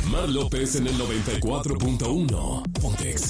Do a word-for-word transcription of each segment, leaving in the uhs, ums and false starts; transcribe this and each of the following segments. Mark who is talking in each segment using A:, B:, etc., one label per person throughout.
A: Mar López en el noventa y cuatro punto uno. Ponte Exa.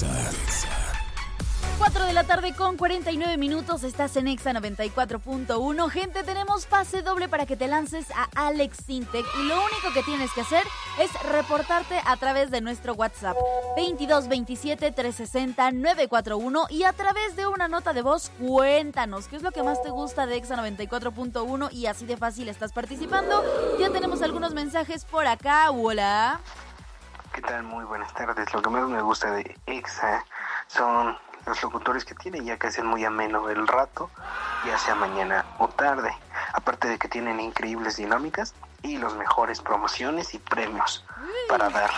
B: cuatro de la tarde con cuarenta y nueve minutos, estás en Exa noventa y cuatro punto uno. Gente, tenemos pase doble para que te lances a Alex Sintek y lo único que tienes que hacer es reportarte a través de nuestro WhatsApp veintidós veintisiete trescientos sesenta novecientos cuarenta y uno y a través de una nota de voz cuéntanos qué es lo que más te gusta de Exa noventa y cuatro punto uno y así de fácil estás participando. Ya tenemos algunos mensajes por acá. Hola.
C: ¿Qué tal? Muy buenas tardes. Lo que más me gusta de Exa son los locutores que tienen, ya que hacen muy ameno el rato, ya sea mañana o tarde. Aparte de que tienen increíbles dinámicas y los mejores promociones y premios para dar.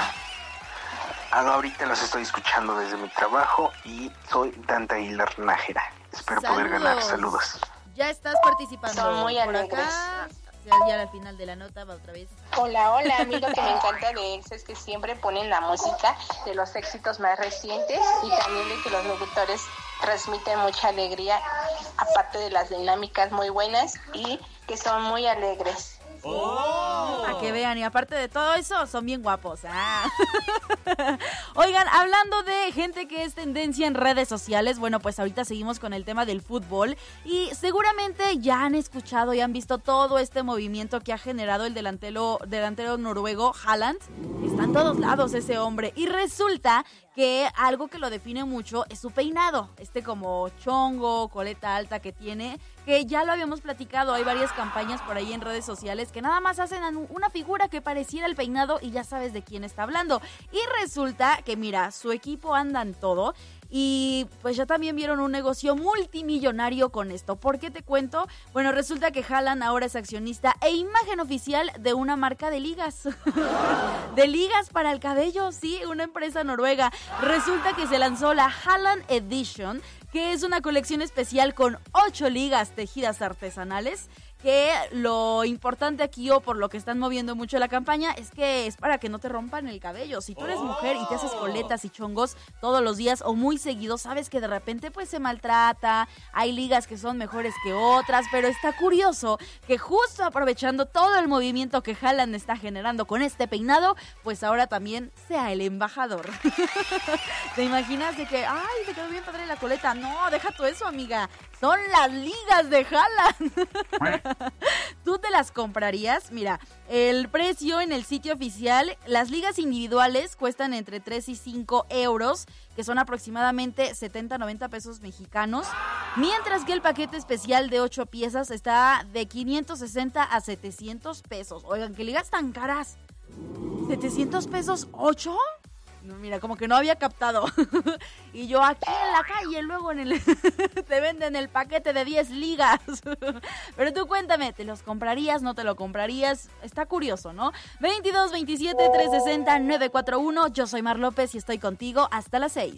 C: Ahorita los estoy escuchando desde mi trabajo y soy Dante Aguilar Nájera. Espero
B: Saludos.
C: poder ganar. Saludos.
B: Ya estás participando.
D: Son muy
B: por
D: alegres.
B: acá. Ya al final de la nota va otra vez.
D: Hola, hola, a mí lo que me encanta de Exa es que siempre ponen la música de los éxitos más recientes y también de que los locutores transmiten mucha alegría, aparte de las dinámicas muy buenas y que son muy alegres.
B: Oh. Para que vean, y aparte de todo eso, son bien guapos. Ah. Oigan, hablando de gente que es tendencia en redes sociales, bueno, pues ahorita seguimos con el tema del fútbol y seguramente ya han escuchado y han visto todo este movimiento que ha generado el delantero, delantero noruego Haaland. Está en todos lados ese hombre y resulta que algo que lo define mucho es su peinado, este como chongo, coleta alta que tiene, que ya lo habíamos platicado, hay varias campañas por ahí en redes sociales que nada más hacen una figura que pareciera el peinado y ya sabes de quién está hablando. Y resulta que mira, su equipo anda en todo y pues ya también vieron un negocio multimillonario con esto. ¿Por qué te cuento? Bueno, resulta que Haaland ahora es accionista e imagen oficial de una marca de ligas. De ligas para el cabello, sí, una empresa noruega. Resulta que se lanzó la Haaland Edition, que es una colección especial con ocho ligas tejidas artesanales, que lo importante aquí, o por lo que están moviendo mucho la campaña, es que es para que no te rompan el cabello. Si tú eres mujer y te haces coletas y chongos todos los días o muy seguido, sabes que de repente pues se maltrata, hay ligas que son mejores que otras, pero está curioso que justo aprovechando todo el movimiento que Haaland está generando con este peinado, pues ahora también sea el embajador. ¿Te imaginas de que, ay, te quedó bien padre la coleta? No, deja tú eso, amiga. Son las ligas de Haaland. ¿Tú te las comprarías? Mira, el precio en el sitio oficial, las ligas individuales cuestan entre tres y cinco euros, que son aproximadamente setenta, noventa pesos mexicanos, mientras que el paquete especial de ocho piezas está de quinientos sesenta a setecientos pesos. Oigan, ¿qué ligas tan caras? ¿setecientos pesos ocho? No, mira, como que no había captado. Y yo aquí en la calle, luego en el te venden el paquete de diez ligas. Pero tú cuéntame, ¿te los comprarías, no te lo comprarías? Está curioso, ¿no? veintidós veintisiete trescientos sesenta novecientos cuarenta y uno. Yo soy Mar López y estoy contigo hasta las seis.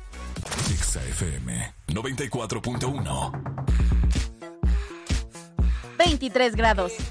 A: Exa F M noventa y cuatro punto uno.
B: veintitrés grados.